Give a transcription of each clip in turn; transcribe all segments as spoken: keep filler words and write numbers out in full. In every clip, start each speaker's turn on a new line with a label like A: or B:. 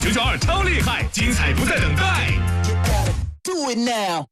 A: 九九二超厉害，精彩不再等待。
B: Do it now。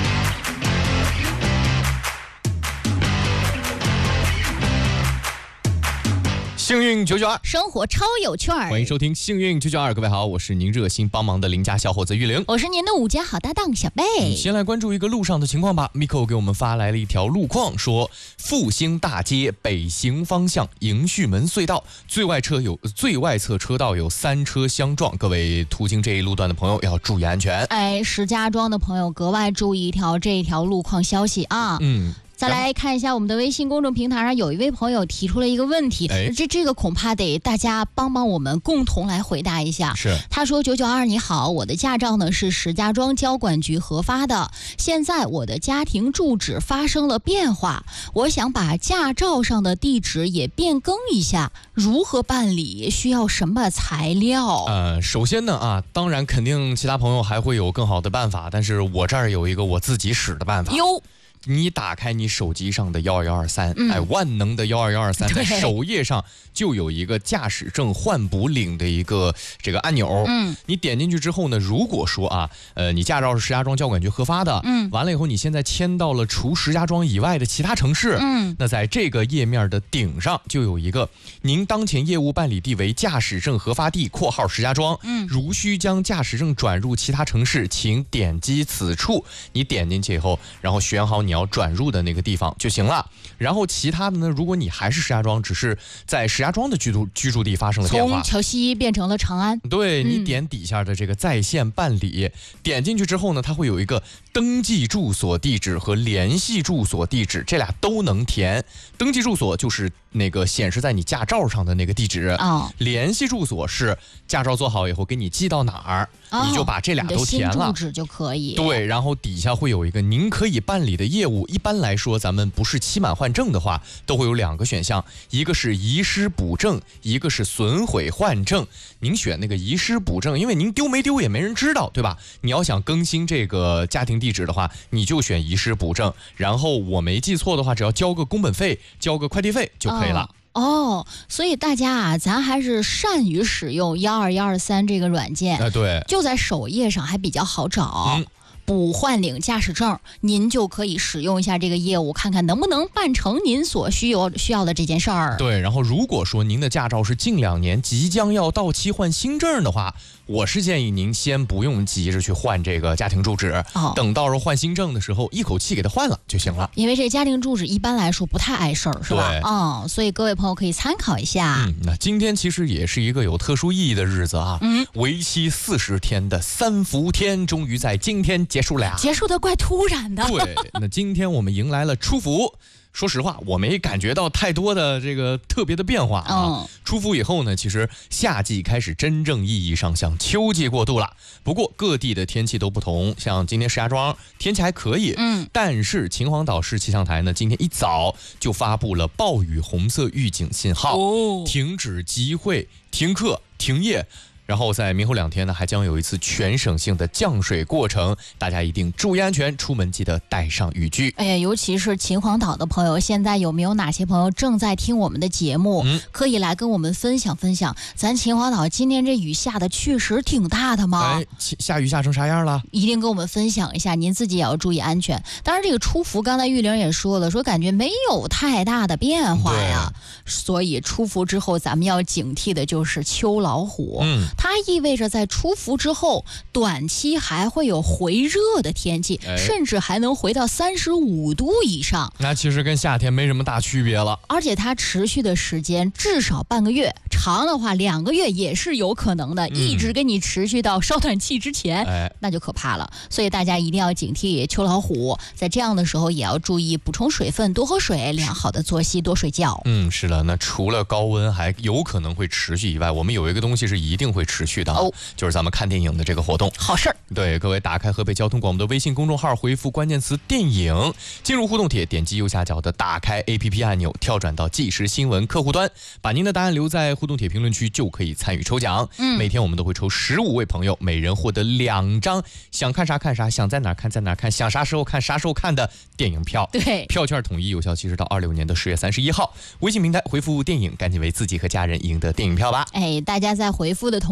C: 幸运九九二，
D: 生活超有趣儿。
C: 欢迎收听幸运九九二，各位好，我是您热心帮忙的邻家小伙子玉玲，
D: 我是您的五家好搭档小贝。
C: 嗯、先来关注一个路上的情况吧。Miko 给我们发来了一条路况，说复兴大街北行方向迎旭门隧道最外侧有最外侧车道有三车相撞，各位途经这一路段的朋友要注意安全。
D: 哎，石家庄的朋友格外注意一条这一条路况消息啊。
C: 嗯。
D: 再来看一下我们的微信公众平台上有一位朋友提出了一个问题，
C: 哎、
D: 这这个恐怕得大家帮帮我们共同来回答一下。
C: 是，
D: 他说九九二你好，我的驾照呢是石家庄交管局核发的，现在我的家庭住址发生了变化，我想把驾照上的地址也变更一下，如何办理？需要什么材料？
C: 呃，首先呢啊，当然肯定其他朋友还会有更好的办法，但是我这儿有一个我自己使的办法。
D: 哟。
C: 你打开你手机上的一二一二三，
D: 嗯、
C: 哎，万能的一二一二三，在首页上就有一个驾驶证换补领的一个这个按钮。
D: 嗯，
C: 你点进去之后呢，如果说啊，呃，你驾照是石家庄交管局核发的，
D: 嗯，
C: 完了以后你现在迁到了除石家庄以外的其他城市，
D: 嗯，
C: 那在这个页面的顶上就有一个您当前业务办理地为驾驶证核发地（括号石家庄），
D: 嗯，
C: 如需将驾驶证转入其他城市，请点击此处。你点进去以后，然后选好你要转入的那个地方就行了。然后其他的呢，如果你还是石家庄，只是在石家庄的居住居住地发生了变化，
D: 从桥西变成了长安，
C: 对，你点底下的这个在线办理，嗯、点进去之后呢，它会有一个登记住所地址和联系住所地址，这俩都能填。登记住所就是那个显示在你驾照上的那个地址，
D: 哦、
C: 联系住所是驾照做好以后给你寄到哪儿，
D: 哦、
C: 你就把这俩都填了，
D: 你的新住址就可以。
C: 对，然后底下会有一个您可以办理的业务。一般来说，咱们不是期满换证的话，都会有两个选项，一个是遗失补证，一个是损毁换证。您选那个遗失补证，因为您丢没丢也没人知道，对吧？你要想更新这个家庭地址的话，你就选遗失补证。然后我没记错的话，只要交个工本费，交个快递费就可以了。
D: 哦哦，所以大家啊，咱还是善于使用一二一二三这个软件。
C: 啊，对，
D: 就在首页上还比较好找。嗯，补换领驾驶证，您就可以使用一下这个业务，看看能不能办成您所需要需要的这件事儿。
C: 对，然后如果说您的驾照是近两年即将要到期换新证的话，我是建议您先不用急着去换这个家庭住址，
D: 哦、
C: 等到时候换新证的时候，一口气给它换了就行了。
D: 因为这家庭住址一般来说不太碍事儿，是吧？嗯，所以各位朋友可以参考一下。
C: 嗯，那今天其实也是一个有特殊意义的日子啊，
D: 嗯，
C: 为期四十天的三伏天终于在今天结束了，
D: 结束的怪突然的。
C: 对，那今天我们迎来了初伏。说实话，我没感觉到太多的这个特别的变化啊。
D: 嗯、
C: 初伏以后呢，其实夏季开始真正意义上向秋季过渡了。不过各地的天气都不同，像今天石家庄天气还可以，
D: 嗯，
C: 但是秦皇岛市气象台呢，今天一早就发布了暴雨红色预警信号，
D: 哦、
C: 停止集会、停课、停业。然后在明后两天呢，还将有一次全省性的降水过程，大家一定注意安全，出门记得带上雨具。
D: 哎呀，尤其是秦皇岛的朋友，现在有没有哪些朋友正在听我们的节目？
C: 嗯，
D: 可以来跟我们分享分享。咱秦皇岛今天这雨下的确实挺大的吗？
C: 哎，下雨下成啥样了？
D: 一定跟我们分享一下，您自己也要注意安全。当然，这个初伏刚才玉玲也说了，说感觉没有太大的变化呀，所以初伏之后，咱们要警惕的就是秋老虎。
C: 嗯。
D: 它意味着在初伏之后，短期还会有回热的天气，
C: 哎、
D: 甚至还能回到三十五度以上。
C: 那其实跟夏天没什么大区别了。
D: 而且它持续的时间至少半个月，长的话两个月也是有可能的，嗯、一直给你持续到烧暖气之前，
C: 哎、
D: 那就可怕了。所以大家一定要警惕秋老虎，在这样的时候也要注意补充水分，多喝水，良好的作息，多睡觉。
C: 嗯，是的。那除了高温还有可能会持续以外，我们有一个东西是一定会持续的。
D: 哦，
C: 就是咱们看电影的这个活动，
D: 好事儿。
C: 对，各位打开河北交通广播的微信公众号，回复关键词电影，进入互动帖，点击右下角的打开 A P P 按钮，跳转到即时新闻客户端，把您的答案留在互动帖评论区，就可以参与抽奖。
D: 嗯，
C: 每天我们都会抽十五位朋友，每人获得两张想看啥看啥，想在哪看在哪看，想啥时候看啥时候看的电影票。
D: 对，
C: 票券统一有效期是到二六年的十月三十一号。微信平台回复电影，赶紧为自己和家人赢得电影票吧。
D: 哎，大家在回复的同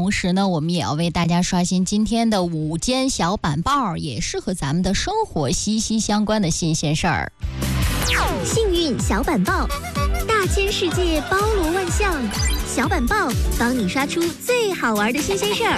D: 同时呢，我们也要为大家刷新今天的午间小板报，也是和咱们的生活息息相关的新鲜事儿。
E: 幸运小板报，大千世界包罗万象，小板报帮你刷出最好玩的新鲜事儿。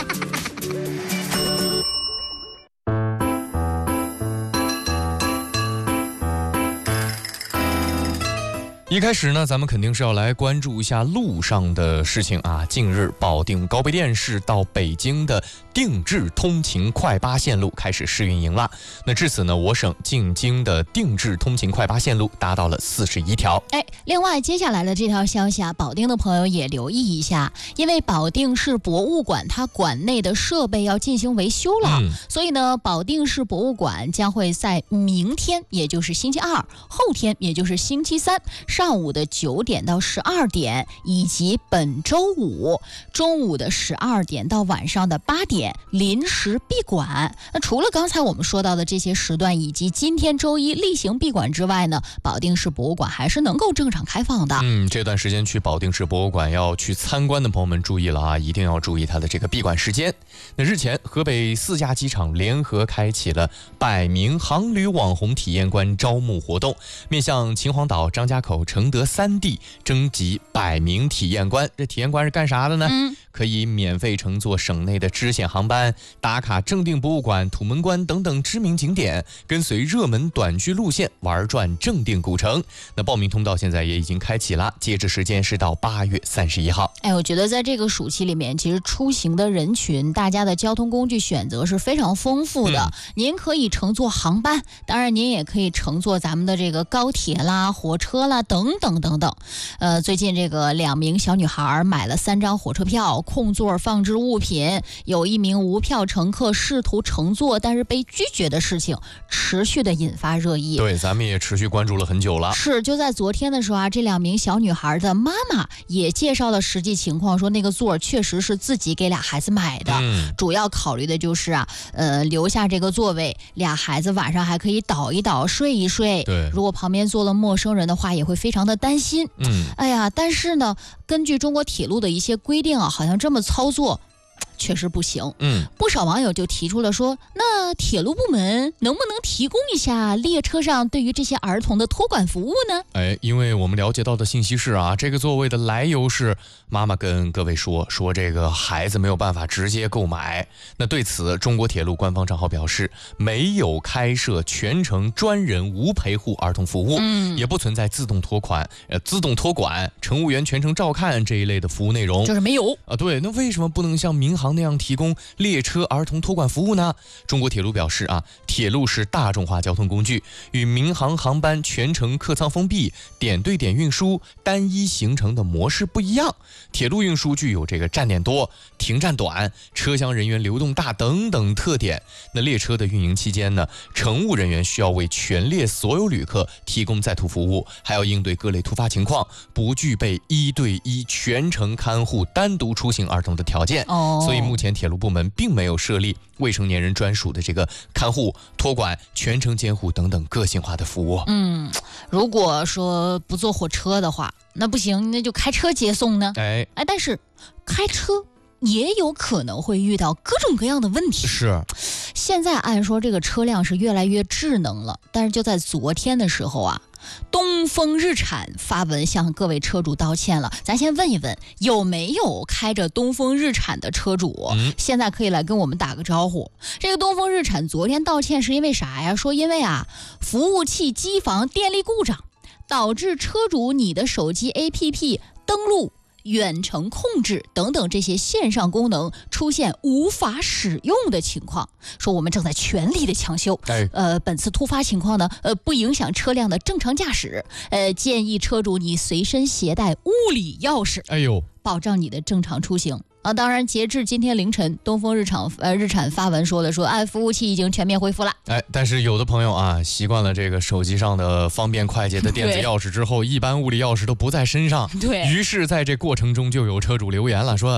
C: 一开始呢，咱们肯定是要来关注一下路上的事情啊。近日，保定高碑店市到北京的定制通勤快八线路开始试运营了。那至此呢，我省进京的定制通勤快八线路达到了四十一条。
D: 哎，另外接下来的这条消息啊，保定的朋友也留意一下，因为保定市博物馆它馆内的设备要进行维修了，
C: 嗯、
D: 所以呢，保定市博物馆将会在明天，也就是星期二，后天，也就是星期三。上午的九点到十二点，以及本周五中午的十二点到晚上的八点临时闭馆。那除了刚才我们说到的这些时段，以及今天周一例行闭馆之外呢，保定市博物馆还是能够正常开放的。
C: 嗯，这段时间去保定市博物馆要去参观的朋友们注意了啊，一定要注意它的这个闭馆时间。那日前，河北四家机场联合开启了百名航旅网红体验官招募活动，面向秦皇岛、张家口、承德三地征集百名体验官。这体验官是干啥的呢？嗯、可以免费乘坐省内的支线航班，打卡正定博物馆、土门关等等知名景点，跟随热门短剧路线玩转正定古城。那报名通道现在也已经开启了，截止时间是到八月三十一号。
D: 哎，我觉得在这个暑期里面，其实出行的人群，大家的交通工具选择是非常丰富的。嗯、您可以乘坐航班，当然您也可以乘坐咱们的这个高铁啦、火车啦等等等等。呃，最近这个两名小女孩买了三张火车票，空座放置物品，有一名无票乘客试图乘坐，但是被拒绝的事情，持续的引发热议。
C: 对，咱们也持续关注了很久了。
D: 是，就在昨天的时候啊，这两名小女孩的妈妈也介绍了实际情况，说那个座确实是自己给俩孩子买的，嗯、主要考虑的就是啊，呃，留下这个座位，俩孩子晚上还可以倒一倒、睡一睡。
C: 对，
D: 如果旁边坐了陌生人的话，也会非常的担心。
C: 嗯，
D: 哎呀，但是呢，根据中国铁路的一些规定啊，好像这么操作确实不行。
C: 嗯，
D: 不少网友就提出了说，那铁路部门能不能提供一下列车上对于这些儿童的托管服务呢？
C: 哎，因为我们了解到的信息是啊，这个座位的来由是妈妈跟各位说说这个孩子没有办法直接购买。那对此，中国铁路官方账号表示，没有开设全程专人无陪护儿童服务，嗯，也不存在自动托款、呃自动托管、乘务员全程照看这一类的服务内容，
D: 就是没有
C: 啊。对，那为什么不能像民航那样提供列车儿童托管服务呢？中国铁路表示啊，铁路是大众化交通工具，与民航航班全程客舱封闭、点对点运输、单一行程的模式不一样。铁路运输具有这个站点多、停站短、车厢人员流动大等等特点。那列车的运营期间呢，乘务人员需要为全列所有旅客提供在途服务，还要应对各类突发情况，不具备一对一全程看护单独出行儿童的条件。
D: 哦，
C: 所以目前铁路部门并没有设立未成年人专属的这个看护、托管、全程监护等等个性化的服务。
D: 嗯，如果说不坐火车的话，那不行，那就开车接送呢。
C: 哎
D: 哎，但是开车也有可能会遇到各种各样的问题。
C: 是，
D: 现在按说这个车辆是越来越智能了，但是就在昨天的时候啊，东风日产发文向各位车主道歉了。咱先问一问，有没有开着东风日产的车主、嗯、现在可以来跟我们打个招呼。这个东风日产昨天道歉是因为啥呀？说因为啊，服务器机房电力故障，导致车主你的手机 A P P 登录、远程控制等等这些线上功能出现无法使用的情况，说我们正在全力的抢修。
C: 哎，
D: 呃，本次突发情况呢，呃，不影响车辆的正常驾驶。呃，建议车主你随身携带物理钥匙，
C: 哎呦，
D: 保障你的正常出行。啊，当然，截至今天凌晨，东风日产呃日产发文说了说，哎，服务器已经全面恢复了。
C: 哎，但是有的朋友啊，习惯了这个手机上的方便快捷的电子钥匙之后，一般物理钥匙都不在身上。
D: 对，
C: 于是在这过程中就有车主留言了，说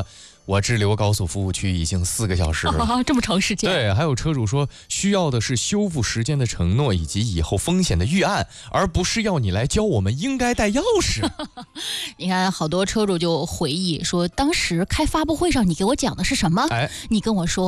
C: 我滞留高速服务区已经四个小时了。
D: 啊，这么长时间？
C: 对，还有车主说需要的是修复时间的承诺以及以后风险的预案，而不是要你来教我们应该带钥匙。
D: 你看，好多车主就回忆说，当时开发布会上你给我讲的是什么？
C: 哎，
D: 你跟我说